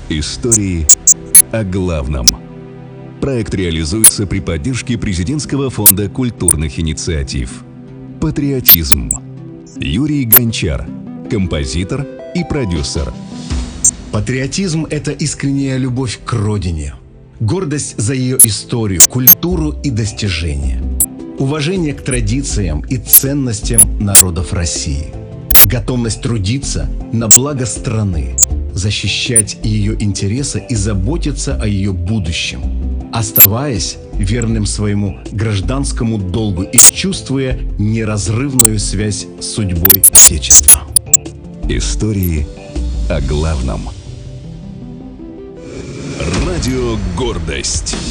Истории о главном. Проект реализуется при поддержке Президентского фонда культурных инициатив. Патриотизм. Юрий Гончар, композитор и продюсер. Патриотизм – это искренняя любовь к родине, гордость за ее историю, культуру и достижения, уважение к традициям и ценностям народов России, готовность трудиться на благо страны, защищать ее интересы и заботиться о ее будущем, оставаясь верным своему гражданскому долгу и чувствуя неразрывную связь с судьбой Отечества. Истории о главном. Радио «Гордость».